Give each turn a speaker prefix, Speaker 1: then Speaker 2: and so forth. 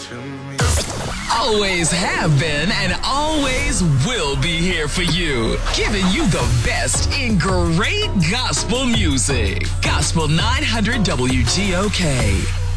Speaker 1: to me.
Speaker 2: Always have been and always will be here for you, giving you the best in great gospel music. Gospel 900 WGOK.